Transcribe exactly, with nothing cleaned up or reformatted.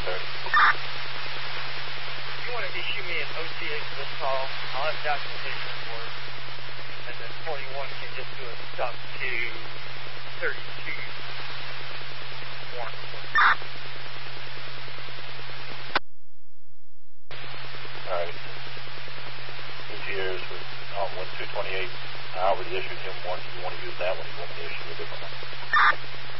thirty. If you want to issue me an O C A for this call, I'll have documentation for it. And then twenty-one can just do a stop to thirty-two. Warren. All right. Who's here is with uh, one two twenty-eight. I already issued him one. Do you want to use that one? Do you want me to issue a different one?